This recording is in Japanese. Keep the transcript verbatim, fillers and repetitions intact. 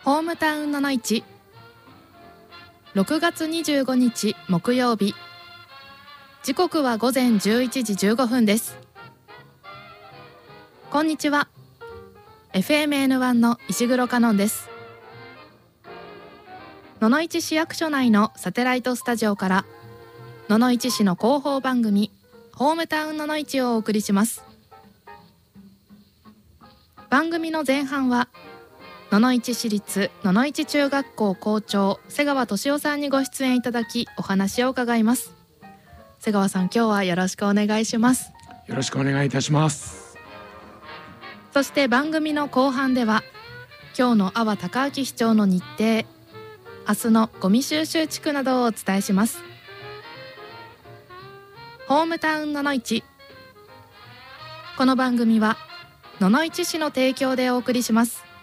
ホームタウンののいち、ろくがつにじゅうごにち木曜日、時刻は午前じゅういちじじゅうごふんです。こんにちは。 エフエムエヌワン の石黒香音です。野々市市役所内のサテライトスタジオから野々市市の広報番組ホームタウンののいちをお送りします。番組の前半は野々市市立野々市中学校校長瀬川俊夫さんにご出演いただきお話を伺います。瀬川さん、今日はよろしくお願いします。 よろしくお願いいたします。 そして番組の後半では今日の阿波高明市長の日程、明日のゴミ収集地区などをお伝えします。ホームタウンののいち、この番組は野々市市の提供でお送りします。